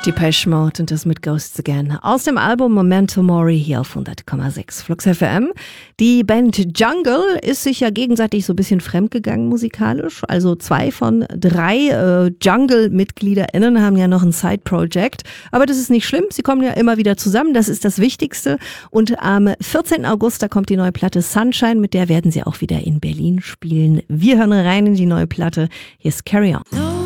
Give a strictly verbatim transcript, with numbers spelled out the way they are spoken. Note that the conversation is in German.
Depeche Mode und das mit Ghosts Again. Aus dem Album Memento Mori hier auf hundert Komma sechs Flux F M. Die Band Jungle ist sich ja gegenseitig so ein bisschen fremdgegangen musikalisch. Also zwei von drei äh, Jungle-MitgliederInnen haben ja noch ein Side-Project. Aber das ist nicht schlimm, sie kommen ja immer wieder zusammen, das ist das Wichtigste. Und am vierzehnten August, da kommt die neue Platte Sunshine, mit der werden sie auch wieder in Berlin spielen. Wir hören rein in die neue Platte. Hier ist Carry On.